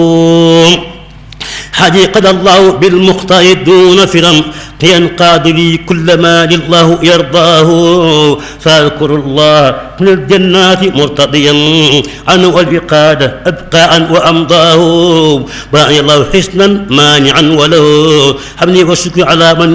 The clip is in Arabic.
حديقة الله بالمختار دون فرم ينقاد لي كل ما لله يرضاه فاذكر الله من الجنات مرتضيا عنه والبقادة أبقاء وأمضاه باني الله حسنا مانعا وله حمني والشكر على من